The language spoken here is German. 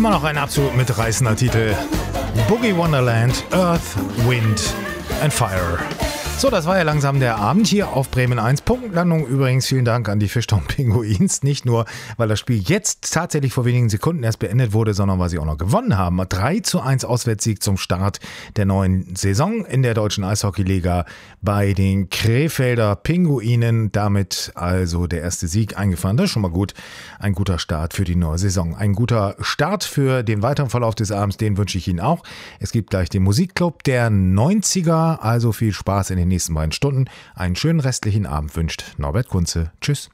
Immer noch ein absolut mitreißender Titel. Boogie Wonderland, Earth, Wind and Fire. So, das war ja langsam der Abend hier auf Bremen 1. Punktlandung übrigens. Vielen Dank an die Fischtown Pinguins. Nicht nur, weil das Spiel jetzt tatsächlich vor wenigen Sekunden erst beendet wurde, sondern weil sie auch noch gewonnen haben. 3:1 Auswärtssieg zum Start der neuen Saison in der Deutschen Eishockeyliga bei den Krefelder Pinguinen. Damit also der erste Sieg eingefahren. Das ist schon mal gut. Ein guter Start für die neue Saison. Ein guter Start für den weiteren Verlauf des Abends. Den wünsche ich Ihnen auch. Es gibt gleich den Musikclub der 90er. Also viel Spaß in den nächsten beiden Stunden. Einen schönen restlichen Abend wünscht Norbert Kunze. Tschüss.